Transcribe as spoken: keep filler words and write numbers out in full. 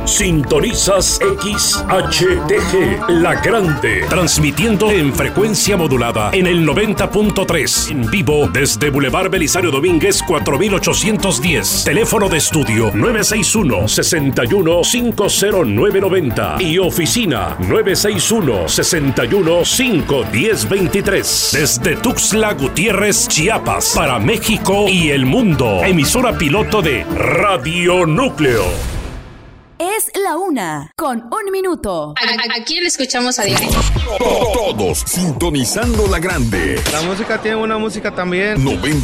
Sintonizas X H T G, La Grande, transmitiendo en frecuencia modulada en el noventa punto tres, en vivo desde Boulevard Belisario Domínguez cuatro mil ochocientos diez. Teléfono de estudio nueve seis uno, seis uno, cinco cero nueve nueve cero y oficina nueve seis uno, seis uno, cinco uno cero dos tres. Desde Tuxtla Gutiérrez, Chiapas, para México y el mundo. Emisora piloto de Radio Núcleo. Es la una, con un minuto. ¿A, a quién le escuchamos a diario? Todos sintonizando La Grande. La música tiene una música también. noventa